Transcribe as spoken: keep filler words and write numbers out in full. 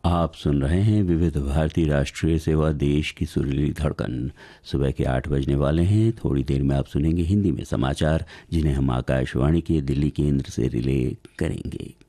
आप सुन रहे हैं विविध भारती राष्ट्रीय सेवा, देश की सुरीली धड़कन। सुबह के आठ बजने वाले हैं। थोड़ी देर में आप सुनेंगे हिंदी में समाचार, जिन्हें हम आकाशवाणी के दिल्ली केंद्र से रिले करेंगे।